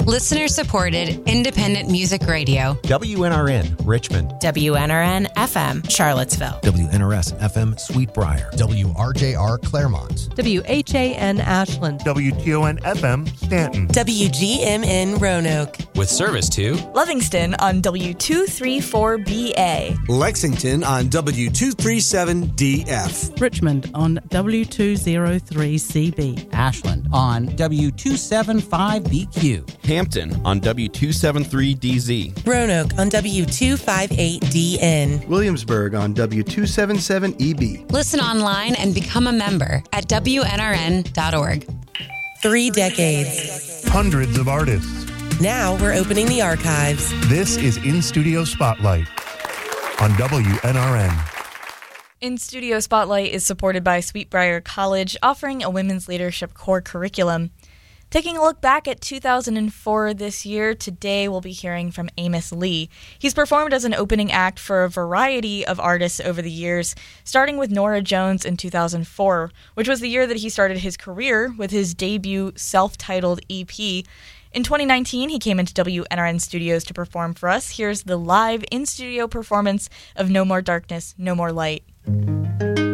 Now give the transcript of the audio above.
Listener-supported, independent music radio. WNRN, Richmond. WNRN FM, Charlottesville. WNRS FM, Sweetbriar. WRJR, Claremont. WHAN, Ashland. WTON FM, Stanton. WGMN, Roanoke. With service to Livingston on W234BA. Lexington on W237DF. Richmond on W203CB. Ashland on W275BQ. Hampton on W273DZ. Roanoke on W258DN. Williamsburg on W277EB. Listen online and become a member at WNRN.org. 3 decades. Hundreds of artists. Now we're opening the archives. This is In Studio Spotlight on WNRN. In Studio Spotlight is supported by Sweetbriar College, offering a women's leadership core curriculum. Taking a look back at 2004 this year, today we'll be hearing from Amos Lee. He's performed as an opening act for a variety of artists over the years, starting with Norah Jones in 2004, which was the year that he started his career with his debut self-titled EP. In 2019, he came into WNRN Studios to perform for us. Here's the live in-studio performance of No More Darkness, No More Light.